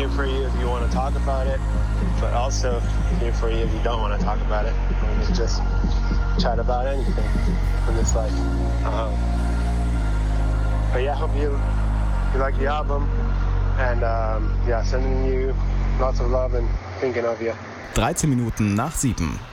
here for you if you want to talk about it, but also here for you if you don't want to talk about it. We can just chat about anything in this life. But yeah, I hope you like the album, and sending you lots of love and thinking of you. 13 Minuten nach 7.